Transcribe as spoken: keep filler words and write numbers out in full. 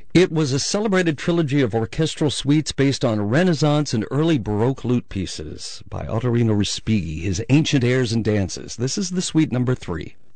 It was a celebrated trilogy of orchestral suites based on Renaissance and early Baroque lute pieces by Ottorino Respighi, his Ancient Airs and Dances. This is the suite number three.